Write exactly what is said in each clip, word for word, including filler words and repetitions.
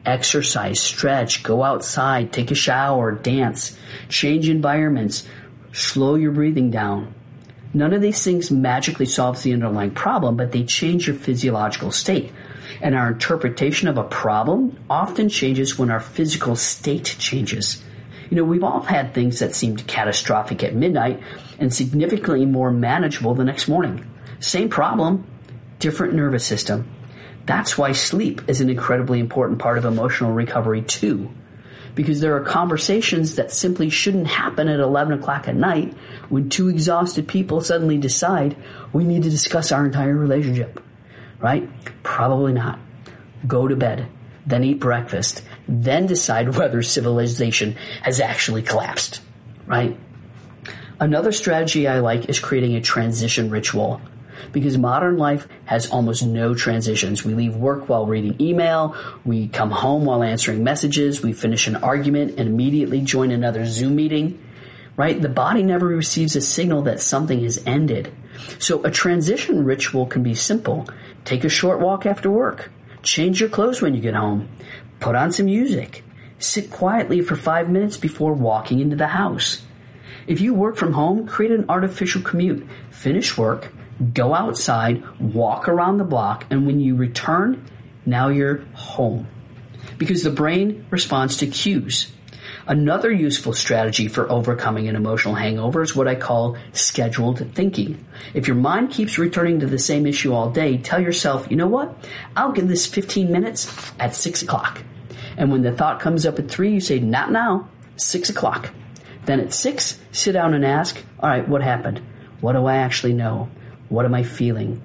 exercise, stretch, go outside, take a shower, dance, change environments, slow your breathing down. None of these things magically solves the underlying problem, but they change your physiological state. And our interpretation of a problem often changes when our physical state changes. You know, we've all had things that seemed catastrophic at midnight and significantly more manageable the next morning. Same problem, different nervous system. That's why sleep is an incredibly important part of emotional recovery too. Because there are conversations that simply shouldn't happen at eleven o'clock at night when two exhausted people suddenly decide we need to discuss our entire relationship. Right? Probably not. Go to bed, then eat breakfast, then decide whether civilization has actually collapsed. Right? Another strategy I like is creating a transition ritual. Because modern life has almost no transitions. We leave work while reading email. We come home while answering messages. We finish an argument and immediately join another Zoom meeting. Right? The body never receives a signal that something has ended. So a transition ritual can be simple. Take a short walk after work. Change your clothes when you get home. Put on some music. Sit quietly for five minutes before walking into the house. If you work from home, create an artificial commute. Finish work. Go outside, walk around the block, and when you return, now you're home. Because the brain responds to cues. Another useful strategy for overcoming an emotional hangover is what I call scheduled thinking. If your mind keeps returning to the same issue all day, tell yourself, you know what? I'll give this fifteen minutes at six o'clock. And when the thought comes up at three, you say, not now, six o'clock. Then at six, sit down and ask, all right, what happened? What do I actually know? What am I feeling?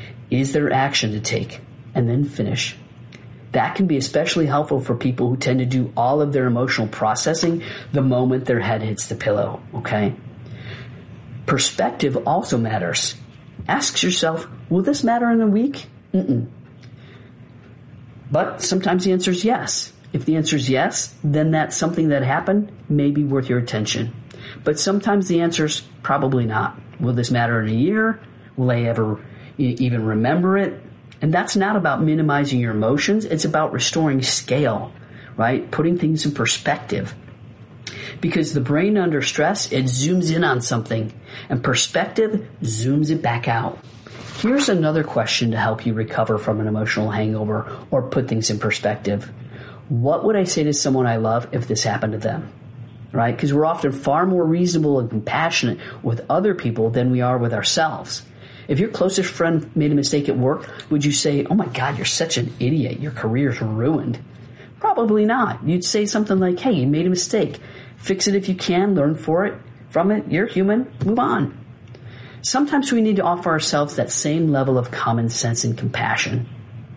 Is there action to take? And then finish. That can be especially helpful for people who tend to do all of their emotional processing the moment their head hits the pillow, okay? Perspective also matters. Ask yourself, will this matter in a week? Mm-mm. But sometimes the answer is yes. If the answer is yes, then that something that happened may be worth your attention. But sometimes the answer is probably not. Will this matter in a year? Will I ever even remember it? And that's not about minimizing your emotions. It's about restoring scale, right? Putting things in perspective. Because the brain under stress, it zooms in on something, and perspective zooms it back out. Here's another question to help you recover from an emotional hangover or put things in perspective. What would I say to someone I love if this happened to them? Right? Because we're often far more reasonable and compassionate with other people than we are with ourselves. If your closest friend made a mistake at work, would you say, oh my God, you're such an idiot. Your career's ruined? Probably not. You'd say something like, hey, you made a mistake. Fix it if you can. Learn for it, from it. You're human. Move on. Sometimes we need to offer ourselves that same level of common sense and compassion.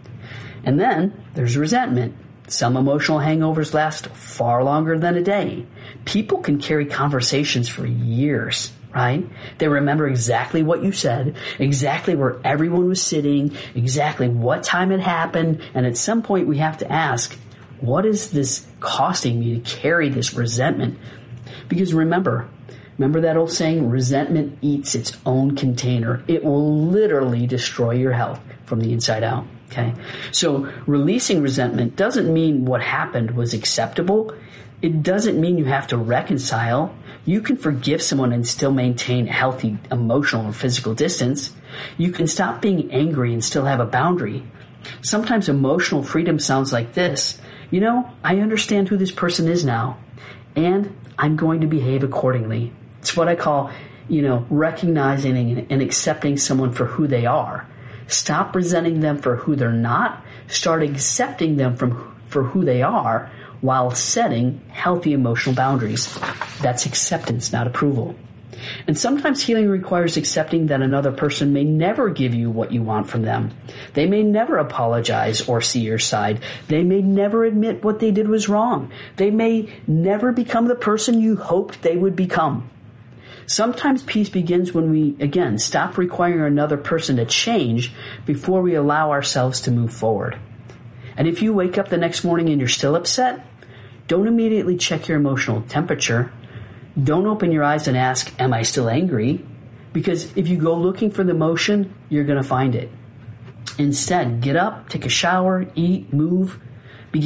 And then there's resentment. Some emotional hangovers last far longer than a day. People can carry conversations for years, right? They remember exactly what you said, exactly where everyone was sitting, exactly what time it happened, and at some point we have to ask, what is this costing me to carry this resentment? Because remember, remember that old saying, resentment eats its own container. It will literally destroy your health from the inside out. Okay, so releasing resentment doesn't mean what happened was acceptable. It doesn't mean you have to reconcile. You can forgive someone and still maintain healthy emotional or physical distance. You can stop being angry and still have a boundary. Sometimes emotional freedom sounds like this. You know, I understand who this person is now, and I'm going to behave accordingly. It's what I call, you know, recognizing and accepting someone for who they are. Stop resenting them for who they're not. Start accepting them from for who they are while setting healthy emotional boundaries. That's acceptance, not approval. And sometimes healing requires accepting that another person may never give you what you want from them. They may never apologize or see your side. They may never admit what they did was wrong. They may never become the person you hoped they would become. Sometimes peace begins when we, again, stop requiring another person to change before we allow ourselves to move forward. And if you wake up the next morning and you're still upset, don't immediately check your emotional temperature. Don't open your eyes and ask, am I still angry? Because if you go looking for the emotion, you're going to find it. Instead, get up, take a shower, eat, move,